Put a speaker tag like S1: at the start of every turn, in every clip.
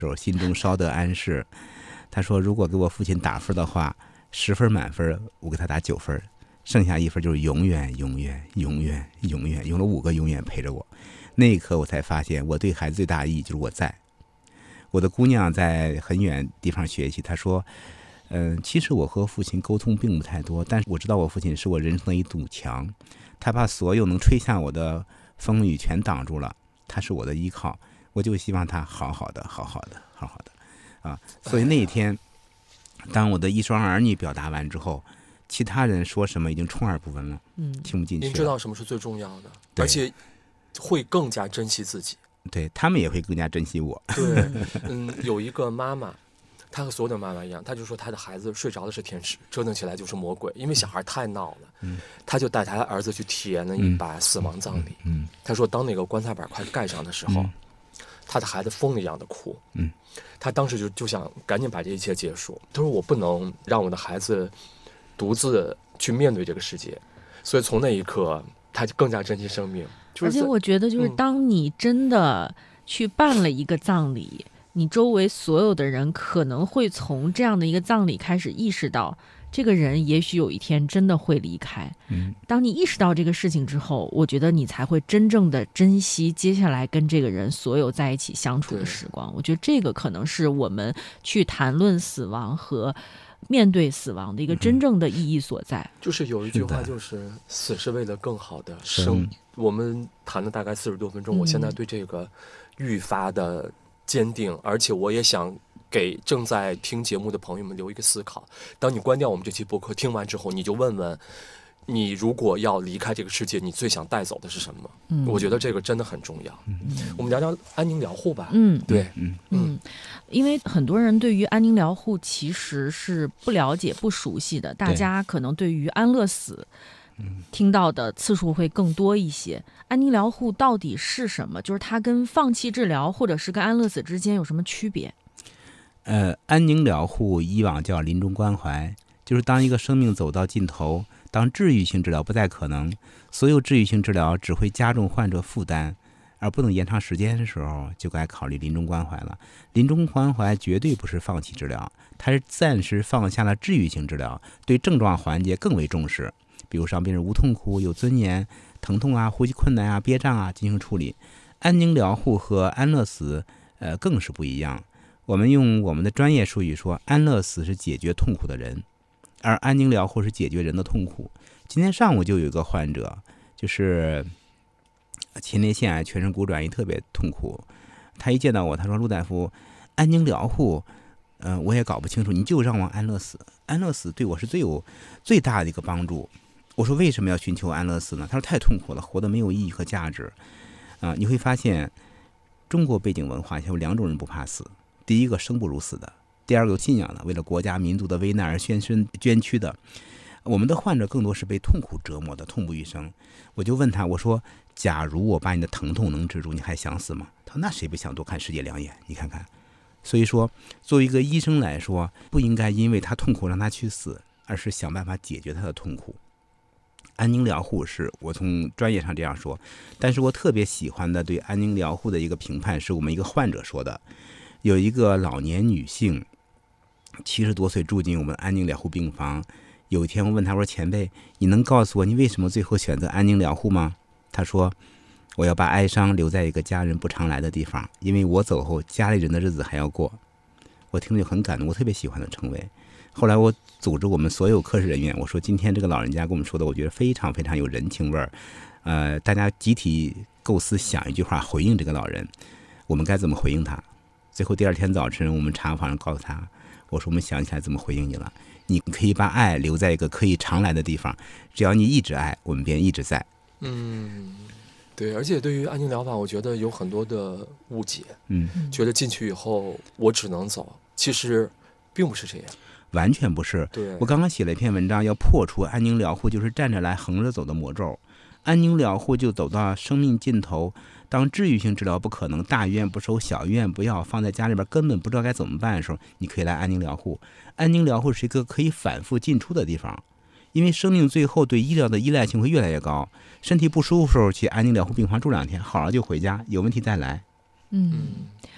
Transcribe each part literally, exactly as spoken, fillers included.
S1: 心中稍得安适。他说如果给我父亲打分的话，十分满分我给他打九分，剩下一分就是永远永远永远永远，用了五个永远陪着我。那一刻我才发现我对孩子最大的意义就是我在。我的姑娘在很远地方学习，她说嗯、呃，其实我和父亲沟通并不太多，但是我知道我父亲是我人生的一堵墙，他把所有能吹向我的风雨全挡住了，他是我的依靠，我就希望他好好的好好的好好的啊。所以那一天当我的一双儿女表达完之后，其他人说什么已经充耳不闻了，嗯，听不进去了。
S2: 您知道什么是最重要的，而且会更加珍惜自己，
S1: 对，他们也会更加珍惜我。
S2: 对，嗯，有一个妈妈，她和所有的妈妈一样，她就说她的孩子睡着的是天使，折腾起来就是魔鬼，因为小孩太闹了。嗯，她就带她的儿子去体验了一把死亡葬礼。嗯，她说当那个棺材板快盖上的时候，她的孩子疯了一样的哭。嗯，她当时就就想赶紧把这一切结束。她说我不能让我的孩子独自去面对这个世界，所以从那一刻，她就更加珍惜生命。就是、
S3: 而且我觉得，就是当你真的去办了一个葬礼，嗯、你周围所有的人可能会从这样的一个葬礼开始意识到，这个人也许有一天真的会离开。嗯，当你意识到这个事情之后，我觉得你才会真正的珍惜接下来跟这个人所有在一起相处的时光。我觉得这个可能是我们去谈论死亡和面对死亡的一个真正的意义所在。
S2: 嗯、就是有一句话，就是死是为了更好的生。我们谈了大概四十多分钟，我现在对这个愈发的坚定，而且我也想给正在听节目的朋友们留一个思考。当你关掉我们这期播客听完之后，你就问问你，如果要离开这个世界，你最想带走的是什么？嗯，我觉得这个真的很重要。嗯，我们聊聊安宁疗护吧。
S3: 嗯，
S2: 对，
S3: 嗯嗯，因为很多人对于安宁疗护其实是不了解、不熟悉的，大家可能对于安乐死听到的次数会更多一些。安宁疗护到底是什么？就是它跟放弃治疗或者是跟安乐死之间有什么区别？
S1: 呃，安宁疗护以往叫临终关怀，就是当一个生命走到尽头，当治愈性治疗不再可能，所有治愈性治疗只会加重患者负担，而不能延长时间的时候，就该考虑临终关怀了。临终关怀绝对不是放弃治疗，它是暂时放下了治愈性治疗，对症状环节更为重视。比如让病人无痛苦、有尊严，疼痛啊、呼吸困难啊、憋胀啊进行处理。安宁疗护和安乐死，呃，更是不一样。我们用我们的专业术语说，安乐死是解决痛苦的人，而安宁疗护是解决人的痛苦。今天上午就有一个患者，就是前列腺癌全身骨转移，特别痛苦。他一见到我，他说：“陆大夫，安宁疗护。”呃，我也搞不清楚，你就让我安乐死，安乐死对我是最有最大的一个帮助。我说为什么要寻求安乐死呢？他说太痛苦了，活得没有意义和价值。啊、呃，你会发现，中国背景文化下有两种人不怕死：第一个生不如死的，第二个有信仰的，为了国家民族的危难而献身捐躯的。我们的患者更多是被痛苦折磨的，痛不欲生。我就问他，我说：假如我把你的疼痛能治住，你还想死吗？他说：那谁不想多看世界两眼？你看看。所以说，作为一个医生来说，不应该因为他痛苦让他去死，而是想办法解决他的痛苦。安宁疗护是我从专业上这样说，但是我特别喜欢的对安宁疗护的一个评判是我们一个患者说的。有一个老年女性，七十多岁住进我们安宁疗护病房。有一天我问她，我说：前辈，你能告诉我你为什么最后选择安宁疗护吗？她说：我要把哀伤留在一个家人不常来的地方，因为我走后家里人的日子还要过。我听着就很感动，我特别喜欢的称谓。后来我组织我们所有科室人员，我说今天这个老人家跟我们说的，我觉得非常非常有人情味儿。呃，大家集体构思想一句话回应这个老人，我们该怎么回应他？最后第二天早晨，我们查房告诉他，我说我们想起来怎么回应你了。你可以把爱留在一个可以常来的地方，只要你一直爱，我们便一直在。
S2: 嗯。对，而且对于安宁疗法，我觉得有很多的误解，嗯，觉得进去以后我只能走，其实并不是这样，
S1: 完全不是。
S2: 对，
S1: 我刚刚写了一篇文章，要破除安宁疗护就是站着来横着走的魔咒。安宁疗护就走到生命尽头，当治愈性治疗不可能，大医院不收，小医院不要，放在家里边根本不知道该怎么办的时候，你可以来安宁疗护。安宁疗护是一个可以反复进出的地方。因为生命最后对医疗的依赖性会越来越高，身体不舒服的时候去安宁疗护病房住两天，好了就回家，有问题再来。
S3: 嗯，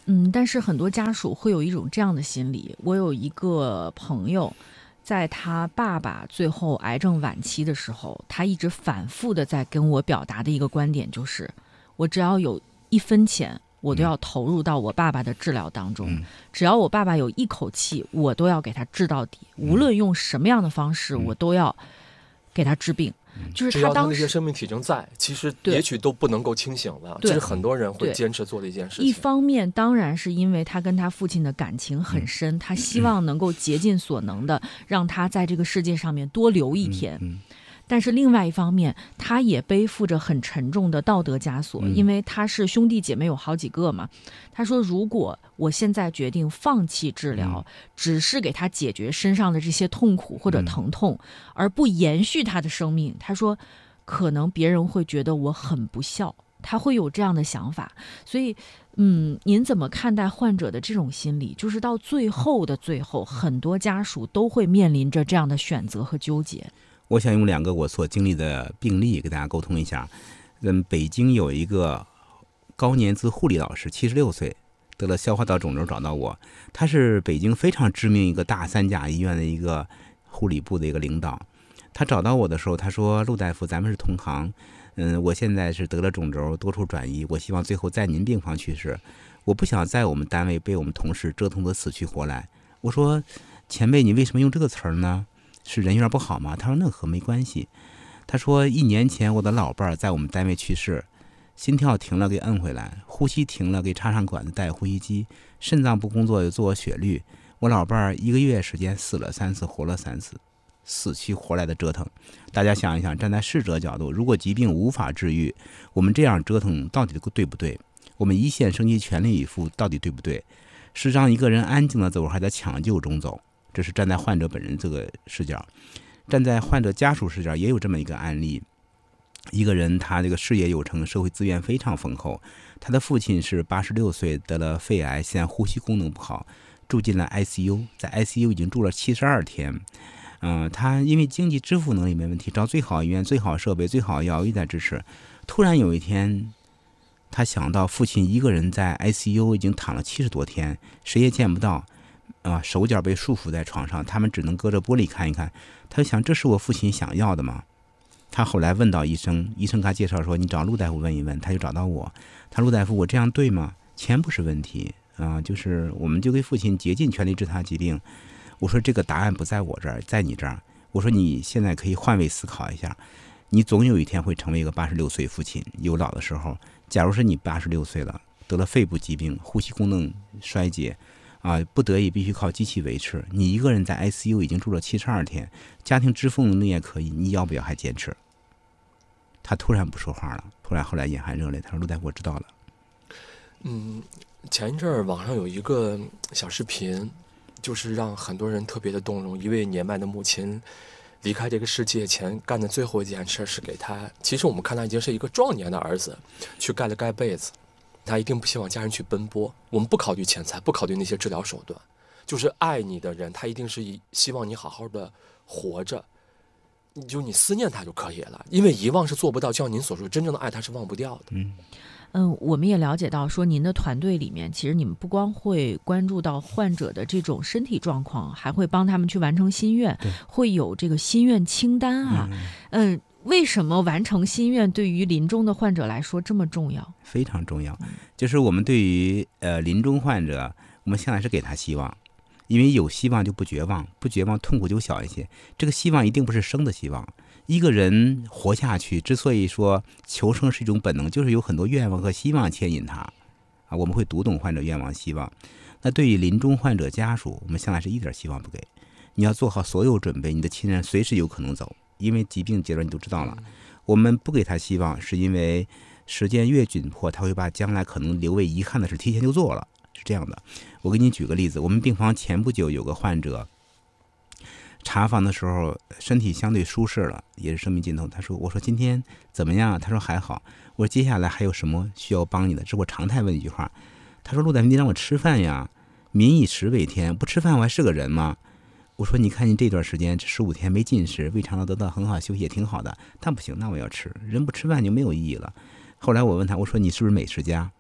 S3: 嗯，但是很多家属会有一种这样的心理。我有一个朋友，在他爸爸最后癌症晚期的时候，他一直反复的在跟我表达的一个观点就是，我只要有一分钱，我都要投入到我爸爸的治疗当中，嗯、只要我爸爸有一口气，我都要给他治到底，无论用什么样的方式，我都要给他治病。就是他当时
S2: 那些生命体征在，其实也许都不能够清醒了。这是很多人会坚持做的一件事情。
S3: 一方面当然是因为他跟他父亲的感情很深，嗯、他希望能够竭尽所能的让他在这个世界上面多留一天。嗯嗯但是另外一方面，他也背负着很沉重的道德枷锁，嗯、因为他是兄弟姐妹有好几个嘛。他说，如果我现在决定放弃治疗，嗯、只是给他解决身上的这些痛苦或者疼痛，嗯、而不延续他的生命，他说，可能别人会觉得我很不孝，他会有这样的想法。所以，嗯，您怎么看待患者的这种心理？就是到最后的最后，很多家属都会面临着这样的选择和纠结。
S1: 我想用两个我所经历的病例给大家沟通一下。嗯，北京有一个高年资护理老师，七十六岁，得了消化道肿瘤，找到我。他是北京非常知名一个大三甲医院的一个护理部的一个领导。他找到我的时候，他说：“陆大夫，咱们是同行，嗯，我现在是得了肿瘤，多处转移，我希望最后在您病房去世，我不想在我们单位被我们同事折腾得死去活来。”我说：“前辈，你为什么用这个词儿呢？是人缘不好吗？”他说：“那和没关系。”他说：“一年前我的老伴儿在我们单位去世，心跳停了给摁回来，呼吸停了给插上管子带呼吸机，肾脏不工作又做血滤。我老伴儿一个月时间死了三次，活了三次，死去活来的折腾。大家想一想，站在逝者角度，如果疾病无法治愈，我们这样折腾到底对不对？我们一线生机全力以赴到底对不对？是让一个人安静的走，还在抢救中走？”这是站在患者本人这个视角。站在患者家属视角，也有这么一个案例。一个人他这个事业有成，社会资源非常丰厚，他的父亲是八十六岁得了肺癌，现在呼吸功能不好，住进了 I C U， 在 I C U 已经住了七十二天。嗯、呃，他因为经济支付能力没问题，找最好医院、最好设备、最好药一直在支持。突然有一天，他想到父亲一个人在 I C U 已经躺了七十多天，谁也见不到。啊，手脚被束缚在床上，他们只能隔着玻璃看一看。他就想，这是我父亲想要的吗？他后来问到医生，医生给他介绍说：“你找陆大夫问一问。”他就找到我，他陆大夫，我这样对吗？钱不是问题啊，就是我们就给父亲竭尽全力治他疾病。我说这个答案不在我这儿，在你这儿。我说你现在可以换位思考一下，你总有一天会成为一个八十六岁父亲，有老的时候。假如是你八十六岁了，得了肺部疾病，呼吸功能衰竭。啊，不得已必须靠机器维持。你一个人在 I C U 已经住了七十二天，家庭支付能力也可以，你要不要还坚持？他突然不说话了，突然后来眼含热泪，他说：“陆大夫，我知道了。”
S2: 嗯，前一阵儿网上有一个小视频，就是让很多人特别的动容。一位年迈的母亲离开这个世界前干的最后一件事是给他，其实我们看他已经是一个壮年的儿子，去盖了盖被子。他一定不希望家人去奔波，我们不考虑钱财，不考虑那些治疗手段，就是爱你的人，他一定是希望你好好的活着，就你思念他就可以了，因为遗忘是做不到，就像您所说，真正的爱他是忘不掉的。
S3: 嗯嗯，我们也了解到说，您的团队里面，其实你们不光会关注到患者的这种身体状况，还会帮他们去完成心愿，会有这个心愿清单啊，嗯。嗯为什么完成心愿对于临终的患者来说这么重要？
S1: 非常重要，就是我们对于呃临终患者，我们向来是给他希望，因为有希望就不绝望，不绝望痛苦就小一些。这个希望一定不是生的希望。一个人活下去，之所以说求生是一种本能，就是有很多愿望和希望牵引他啊。我们会读懂患者愿望、希望。那对于临终患者家属，我们向来是一点希望不给。你要做好所有准备，你的亲人随时有可能走。因为疾病阶段你都知道了，我们不给他希望，是因为时间越紧迫，他会把将来可能留为遗憾的事提前就做了，是这样的。我给你举个例子，我们病房前不久有个患者查房的时候，身体相对舒适了，也是生命尽头。他说：“我说今天怎么样？”他说：“还好。”我说：“接下来还有什么需要帮你的？”这是我常态问一句话。他说：“陆大夫，你让我吃饭呀，民以食为天，不吃饭我还是个人吗？”我说：“你看你这段时间这十五天没进食，胃肠道得到很好休息也挺好的，但不行，那我要吃，人不吃饭就没有意义了。”后来我问他，我说：“你是不是美食家？”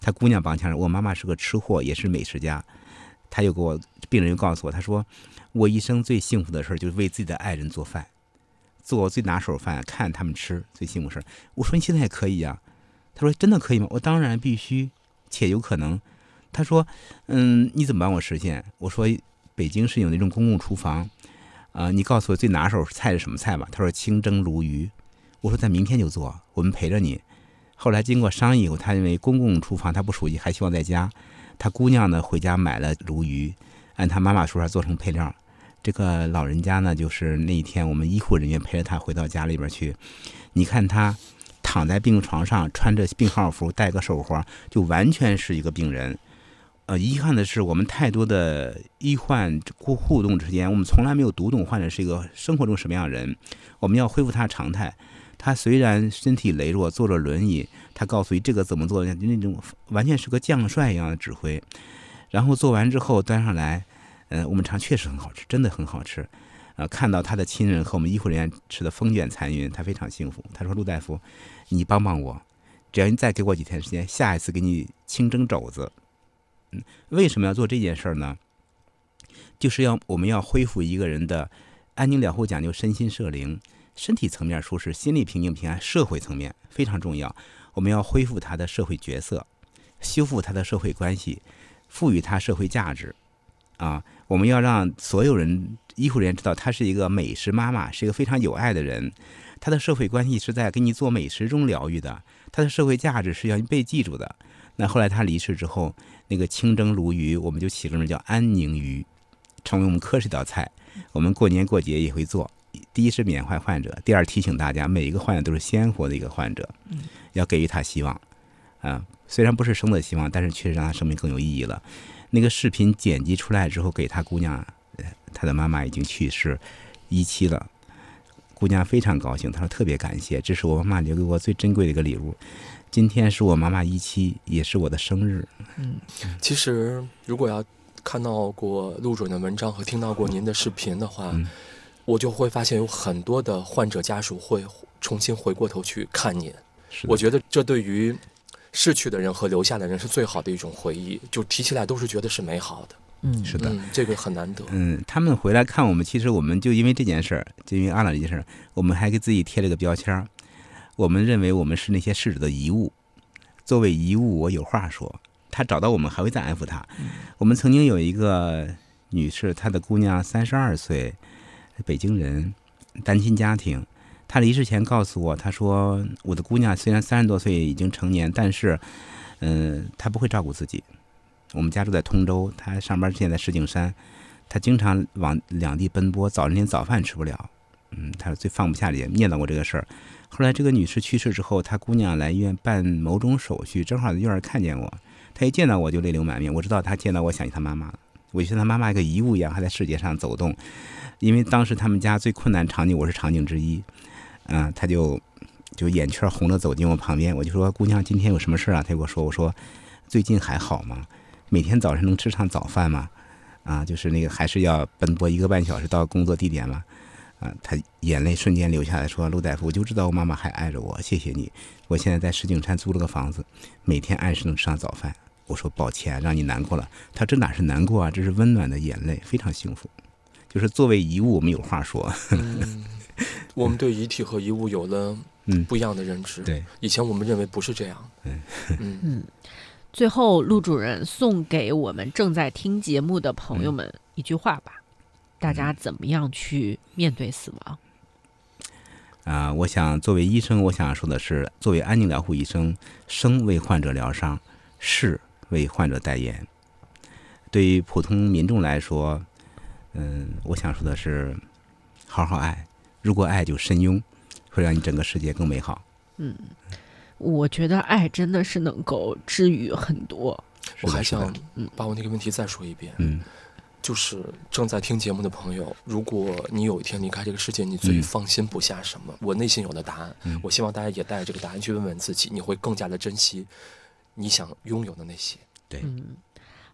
S1: 他姑娘帮腔，我妈妈是个吃货，也是美食家。他又给我病人又告诉我，他说我一生最幸福的事就是为自己的爱人做饭，做最拿手饭，看他们吃最幸福事。我说你现在也可以呀、啊？他说真的可以吗？我当然必须，且有可能。他说嗯，你怎么帮我实现？我说北京是有那种公共厨房啊、呃，你告诉我最拿手菜是什么菜吧。他说清蒸鲈鱼。我说咱明天就做，我们陪着你。后来经过商议以后，他认为公共厨房他不熟悉，还希望在家。他姑娘呢回家买了鲈鱼，按他妈妈说法做成配料。这个老人家呢，就是那一天我们医护人员陪着他回到家里边去，你看他躺在病床上，穿着病号服，戴个手环，就完全是一个病人。呃，遗憾的是，我们太多的医患互互动之间，我们从来没有读懂患者是一个生活中什么样的人。我们要恢复他的常态。他虽然身体羸弱，坐着轮椅，他告诉你这个怎么做，那种完全是个将帅一样的指挥。然后做完之后端上来，呃，我们尝确实很好吃，真的很好吃。呃，看到他的亲人和我们医护人员吃的风卷残云，他非常幸福。他说：“陆大夫，你帮帮我，只要你再给我几天时间，下一次给你清蒸肘子。”嗯，为什么要做这件事呢？就是要我们要恢复一个人的安宁疗护，讲究身心摄灵。身体层面舒适，心理平静平安，社会层面非常重要。我们要恢复他的社会角色，修复他的社会关系，赋予他社会价值。啊，我们要让所有人医护人员知道，他是一个美食妈妈，是一个非常有爱的人。他的社会关系是在给你做美食中疗愈的，他的社会价值是要被记住的。那后来他离世之后，那个清蒸鲈鱼，我们就起个名叫安宁鱼，成为我们科室一道菜。我们过年过节也会做。第一是缅怀患者，第二提醒大家，每一个患者都是鲜活的一个患者，要给予他希望啊。虽然不是生的希望，但是确实让他生命更有意义了。那个视频剪辑出来之后，给他姑娘，他的妈妈已经去世一期了，姑娘非常高兴，她说特别感谢，这是我妈妈留给我最珍贵的一个礼物。今天是我妈妈一期，也是我的生日。
S2: 嗯，其实如果要看到过陆主任的文章和听到过您的视频的话，嗯，我就会发现有很多的患者家属会重新回过头去看您。我觉得这对于逝去的人和留下的人是最好的一种回忆，就提起来都是觉得是美好的。
S1: 嗯，是的，
S2: 嗯，这个很难得。
S1: 嗯，他们回来看我们，其实我们就因为这件事儿，就因为阿朗这件事儿，我们还给自己贴了个标签，我们认为我们是那些逝者的遗物。作为遗物，我有话说。他找到我们还会再安抚他。嗯，我们曾经有一个女士，她的姑娘三十二岁，北京人，单亲家庭。她离世前告诉我，她说我的姑娘虽然三十多岁已经成年，但是，嗯、呃，她不会照顾自己。我们家住在通州，她上班之前在石景山，她经常往两地奔波，早晨连早饭吃不了。嗯，她最放不下也念叨过这个事儿。后来这个女士去世之后，她姑娘来医院办某种手续，正好在院儿看见我，她一见到我就泪流满面。我知道她见到我想起她妈妈了，我就像她妈妈一个遗物一样，还在世界上走动。因为当时他们家最困难场景，我是场景之一。嗯、呃，她就就眼圈红了走进我旁边，我就说姑娘今天有什么事啊？她给我说，我说最近还好吗？每天早上能吃上早饭吗？啊，就是那个还是要奔波一个半小时到工作地点吗？啊，他眼泪瞬间流下来，说：“陆大夫，我就知道我妈妈还爱着我，谢谢你。我现在在石景山租了个房子，每天按时能吃上早饭。”我说：“抱歉，让你难过了。”他这哪是难过啊，这是温暖的眼泪，非常幸福。就是作为遗物，我们有话说。
S2: 嗯，我们对遗体和遗物有了不一样的认知。
S1: 嗯、对，
S2: 以前我们认为不是这样。
S1: 嗯
S2: 嗯
S3: 嗯。最后，陆主任送给我们正在听节目的朋友们一句话吧。大家怎么样去面对死亡？
S1: 啊、呃，我想作为医生，我想说的是，作为安宁疗护医生，生为患者疗伤，世为患者代言。对于普通民众来说，嗯，我想说的是，好好爱，如果爱就深拥，会让你整个世界更美好。
S3: 嗯，我觉得爱真的是能够治愈很多。
S2: 我还想把我那个问题再说一遍。
S1: 嗯。
S2: 就是正在听节目的朋友，如果你有一天离开这个世界，你最放心不下什么？嗯、我内心有了答案、嗯，我希望大家也带着这个答案去问问自己，你会更加的珍惜你想拥有的那些。
S1: 对，
S3: 嗯，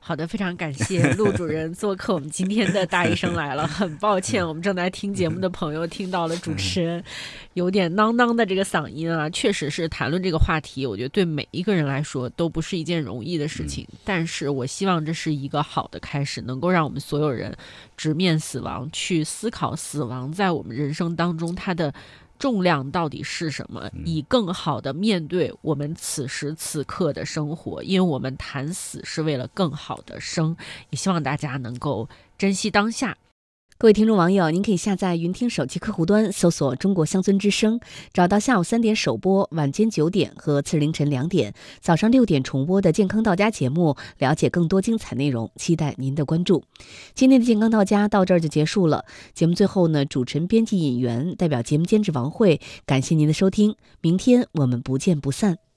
S3: 好的，非常感谢陆主任做客我们今天的大医生来了。很抱歉，我们正在听节目的朋友听到了主持人有点囔囔的这个嗓音啊，确实是谈论这个话题，我觉得对每一个人来说都不是一件容易的事情。但是我希望这是一个好的开始，能够让我们所有人直面死亡，去思考死亡在我们人生当中它的重量到底是什么，以更好的面对我们此时此刻的生活，因为我们谈死是为了更好的生，也希望大家能够珍惜当下。
S4: 各位听众网友，您可以下载云听手机客户端，搜索中国乡村之声，找到下午三点首播、晚间九点和次日凌晨两点、早上六点重播的健康到家节目，了解更多精彩内容，期待您的关注。今天的健康到家到这儿就结束了，节目最后呢，主持人、编辑、引员代表节目监制王慧，感谢您的收听，明天我们不见不散。